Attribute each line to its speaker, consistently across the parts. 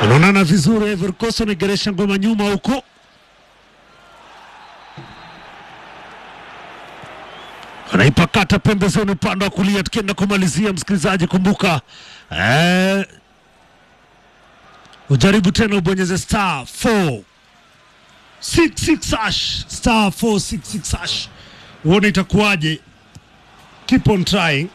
Speaker 1: Unaona vizuri Ivory Coast anageresha ngoma nyuma huko. Anaipakata pembezoni upande wa kulia tukienda kumalizia msikilizaji kumbuka. Ujaribu tena ubonyeze star 466 hash star 466 hash. Uone itakuwaje. Keep on trying.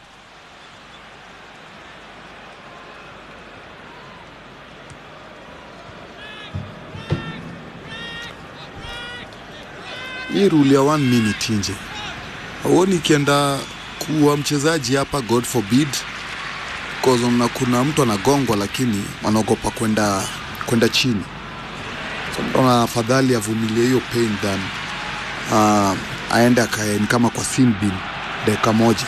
Speaker 2: Hii rule ya 1 minute nje. Hauoni kienda kuwa mchezaji hapa, God forbid, because kuna mtu anagongwa lakini wanaogopa kwenda chini. So mbona afadhali avumilie hiyo pain than aende akae kama kwa sin bin dakika moja.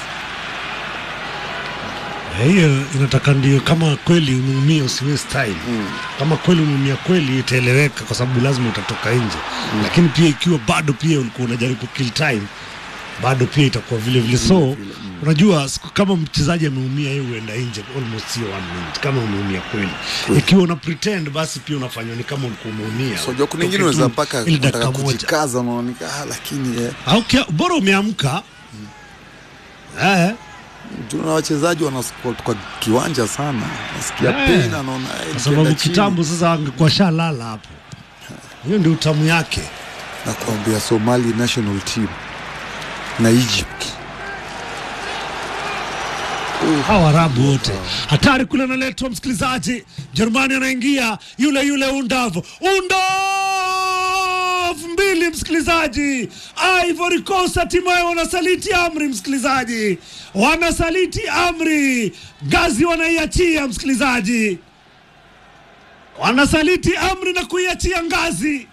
Speaker 1: Hiyo inataka ndio kama kweli umeumia usiwe style. Kama kweli umeumia kweli itaeleweka kwa sababu lazima utatoka nje. Lakini pia ikiwa bado pia ulikuwa unajaribu kill time, bado pia itakuwa vile vile. So unajua kama mchezaji ameumia yeye huenda nje almost 1 minute kama umeumia kweli. Ikiwa una pretend basi pia unafanywa ni kama ulikuwa umeumia.
Speaker 2: So joko nyingine unaweza mpaka unataka kujikaza unaonekana lakini
Speaker 1: okay, bora umeamka.
Speaker 2: Tuna wachezaji wana sport kwa kiwanja sana. Nasikia pain anaona
Speaker 1: kwa sababu kitambo sasa angekuwa shalala hapo. Hiyo ndio utamu yake.
Speaker 2: Na kuambia Somali national team na Egypt.
Speaker 1: Hawa Arabu wote. Hatari kule naletwa msikilizaji. Germany anaingia yule Undav. Mbili msikilizaji. Ivory Coast hatimaye wanasaliti amri msikilizaji. Wanasaliti amri. Gazi wanaiachia msikilizaji. Wanasaliti amri na kuiachia Ngazi.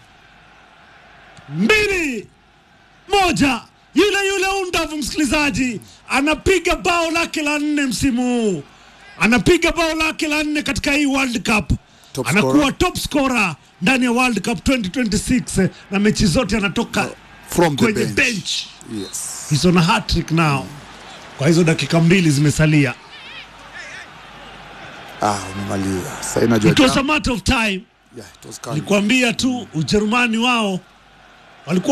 Speaker 1: 2-1. Yule Undav msikilizaji anapiga bao lake la 4 msimu huu. Anapiga bao lake la 4 katika hii World Cup. Anakuwa top scorer ndani ya World Cup 2026 na mechi zote anatoka
Speaker 2: from the
Speaker 1: bench.
Speaker 2: Yes.
Speaker 1: He's on a hat-trick now. Kwa hizo dakika 2 zimesalia.
Speaker 2: Umemaliza. Sasa inajua.
Speaker 1: It was a matter of time.
Speaker 2: Yeah, it was coming.
Speaker 1: Nikwambia tu Ujerumani wao walikuwa